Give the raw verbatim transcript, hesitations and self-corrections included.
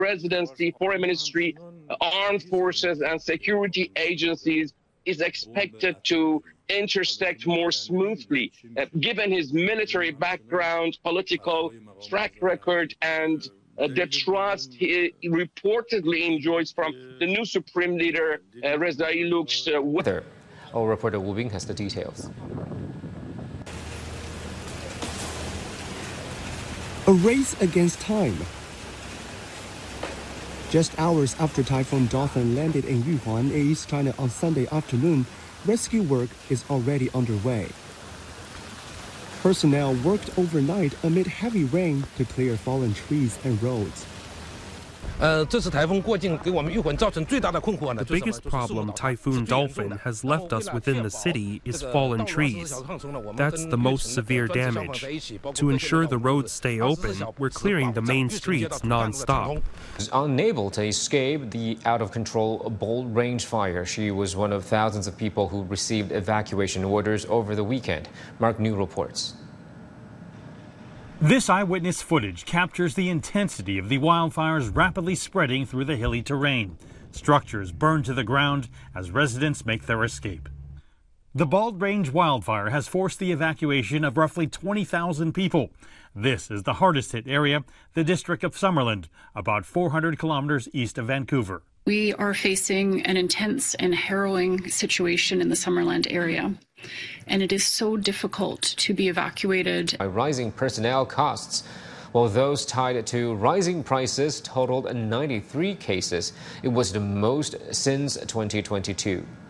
presidency, foreign ministry, armed forces, and security agencies is expected to intersect more smoothly, uh, given his military background, political track record, and uh, the trust he reportedly enjoys from the new supreme leader, uh, Reza Ilouk's uh, weather. Our reporter Wu Bing has the details. A race against time. Just hours after Typhoon Dothan landed in Yuhuan, East China on Sunday afternoon, rescue work is already underway. Personnel worked overnight amid heavy rain to clear fallen trees and roads. The biggest problem Typhoon Dolphin has left us within the city is fallen trees. That's the most severe damage. To ensure the roads stay open, we're clearing the main streets non-stop. Unable to escape the out-of-control Bold Range fire, she was one of thousands of people who received evacuation orders over the weekend. Mark New reports. This eyewitness footage captures the intensity of the wildfires rapidly spreading through the hilly terrain. Structures burned to the ground as residents make their escape. The Bald Range wildfire has forced the evacuation of roughly twenty thousand people. This is the hardest hit area, the district of Summerland, about four hundred kilometers east of Vancouver. We are facing an intense and harrowing situation in the Summerland area, and it is so difficult to be evacuated. By rising personnel costs, while those tied to rising prices totaled ninety-three cases. It was the most since twenty twenty-two.